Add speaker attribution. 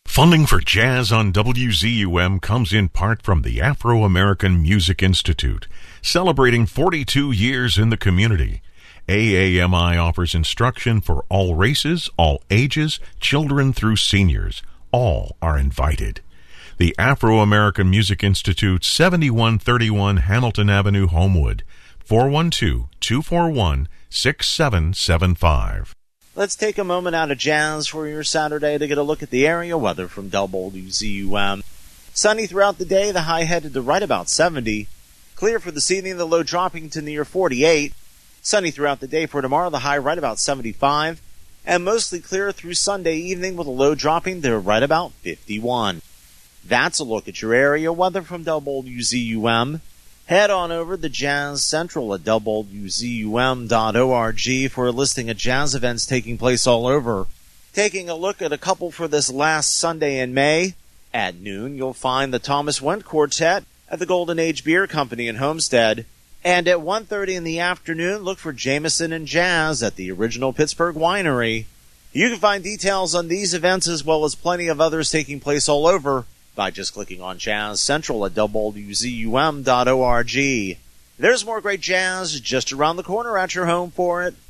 Speaker 1: Funding for Jazz on WZUM comes in part from the Afro-American Music Institute, celebrating 42 years in the community. AAMI offers instruction for all races, all ages, children through seniors. All are invited. The Afro-American Music Institute, 7131 Hamilton Avenue, Homewood, 412-241-6775.
Speaker 2: Let's take a moment out of jazz for your Saturday to get a look at the area weather from WZUM. Sunny throughout the day, the high headed to right about 70. Clear for this evening, the low dropping to near 48. Sunny throughout the day for tomorrow, the high right about 75. And mostly clear through Sunday evening with a low dropping to right about 51. That's a look at your area weather from WZUM. Head on over to Jazz Central at WZUM.org for a listing of jazz events taking place all over. Taking a look at a couple for this last Sunday in May. At noon, you'll find the Thomas Wendt Quartet at the Golden Age Beer Company in Homestead. And at 1:30 in the afternoon, look for Jameson and Jazz at the Original Pittsburgh Winery. You can find details on these events as well as plenty of others taking place all over by just clicking on Jazz Central at WZUM.org. There's more great jazz just around the corner at your home for it.